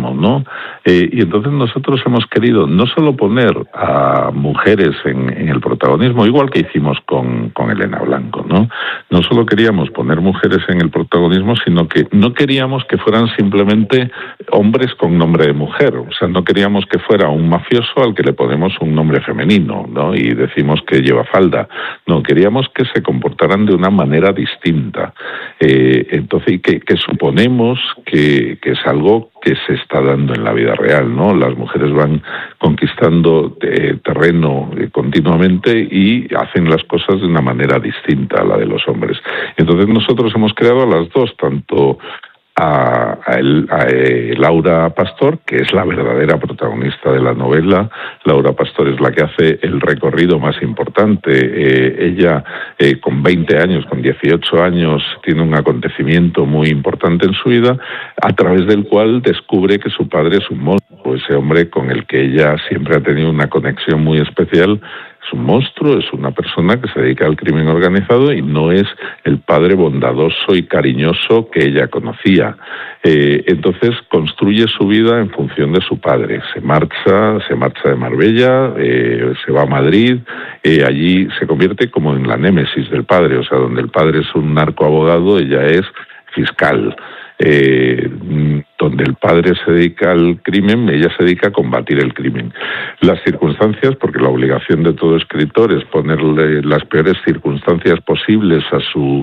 protagonismo, ¿no? Y entonces nosotros hemos querido no solo poner a mujeres en el protagonismo, igual que hicimos con Elena Blanco, ¿no? No solo queríamos poner mujeres en el protagonismo, sino que no queríamos que fueran simplemente hombres con nombre de mujer. O sea, no queríamos que fuera un mafioso al que le ponemos un nombre femenino, ¿no? Y decimos que lleva falda. No, queríamos que se comportaran de una manera distinta. Entonces, y que suponemos que es algo que se está dando en la vida real, ¿no? Las mujeres van conquistando terreno continuamente y hacen las cosas de una manera distinta a la de los hombres. Entonces nosotros hemos creado a las dos, tanto a Laura Pastor, que es la verdadera protagonista de la novela. Laura Pastor es la que hace el recorrido más importante. Ella, con 20 años, con 18 años, tiene un acontecimiento muy importante en su vida, a través del cual descubre que su padre es un monstruo, ese hombre con el que ella siempre ha tenido una conexión muy especial. Es un monstruo, es una persona que se dedica al crimen organizado y no es el padre bondadoso y cariñoso que ella conocía. Entonces construye su vida en función de su padre. Se marcha de Marbella, se va a Madrid, allí se convierte como en la némesis del padre, o sea, donde el padre es un narcoabogado, ella es fiscal. Donde el padre se dedica al crimen, ella se dedica a combatir el crimen. Las circunstancias, porque la obligación de todo escritor es ponerle las peores circunstancias posibles a su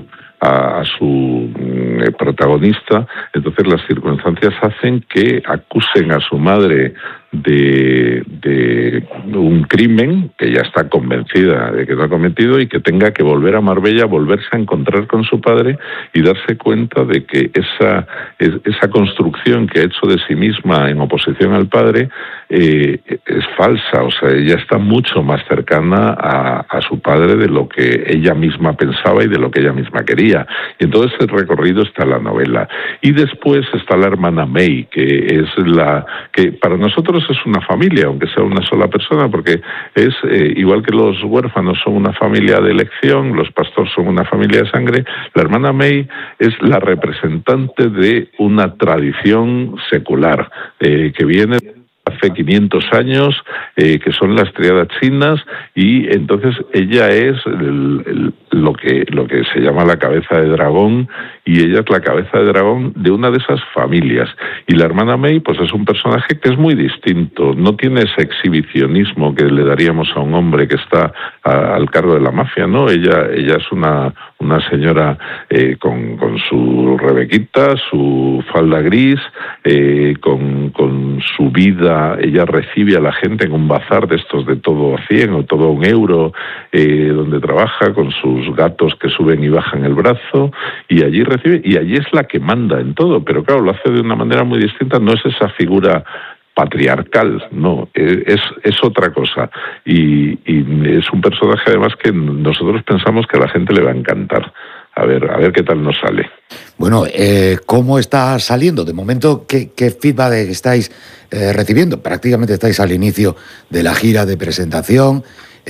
protagonista, entonces las circunstancias hacen que acusen a su madre de un crimen que ya está convencida de que lo ha cometido y que tenga que volver a Marbella, volverse a encontrar con su padre y darse cuenta de que esa construcción que ha hecho de sí misma en oposición al padre es falsa. O sea, ella está mucho más cercana a su padre de lo que ella misma pensaba y de lo que ella misma quería. Y en todo ese recorrido está la novela. Y después está la hermana May, que es que para nosotros es una familia, aunque sea una sola persona, porque es igual que los huérfanos son una familia de elección, los pastores son una familia de sangre. La hermana May es la representante de una tradición secular que viene hace 500 años, que son las tríadas chinas, y entonces ella es lo que se llama la cabeza de dragón, y ella es la cabeza de dragón de una de esas familias. Y la hermana May, pues es un personaje que es muy distinto, no tiene ese exhibicionismo que le daríamos a un hombre que está al cargo de la mafia, ¿no? Ella es una señora con su rebequita, su falda gris, con su vida. Ella recibe a la gente en un bazar de estos de todo a 100 o todo a €1, donde trabaja con sus gatos que suben y bajan el brazo, y allí recibe, y allí es la que manda en todo, pero claro, lo hace de una manera muy distinta, no es esa figura patriarcal, no, es otra cosa, y es un personaje además que nosotros pensamos que a la gente le va a encantar. A ver qué tal nos sale. Bueno, ¿cómo está saliendo? De momento, ¿qué feedback estáis recibiendo? Prácticamente estáis al inicio de la gira de presentación.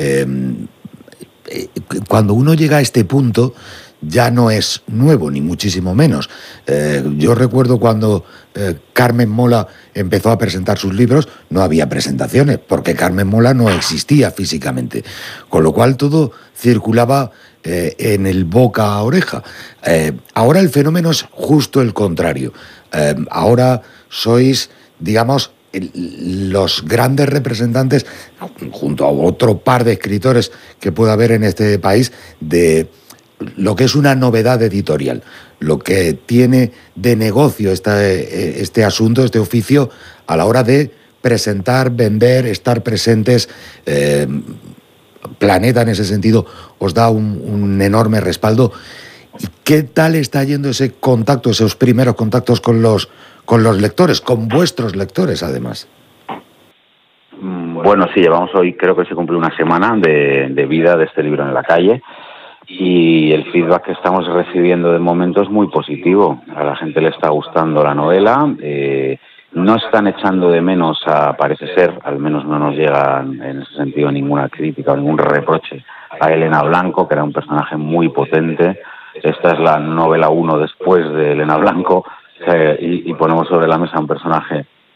Cuando uno llega a este punto, ya no es nuevo, ni muchísimo menos. Yo recuerdo cuando Carmen Mola empezó a presentar sus libros, no había presentaciones, porque Carmen Mola no existía físicamente, con lo cual todo circulaba en el boca a oreja. Ahora el fenómeno es justo el contrario. Ahora sois, digamos, los grandes representantes, junto a otro par de escritores que pueda haber en este país, de lo que es una novedad editorial, lo que tiene de negocio este asunto, este oficio, a la hora de presentar, vender, estar presentes. Planeta, en ese sentido, os da un enorme respaldo. ¿Qué tal está yendo ese contacto, esos primeros contactos con los lectores, con vuestros lectores, además? Bueno, sí, llevamos hoy, creo que se cumple una semana de vida de este libro en la calle, y el feedback que estamos recibiendo de momento es muy positivo. A la gente le está gustando la novela, no están echando de menos, parece ser, al menos no nos llega en ese sentido ninguna crítica o ningún reproche a Elena Blanco, que era un personaje muy potente. Esta es la novela 1 después de Elena Blanco, y ponemos sobre la mesa un personaje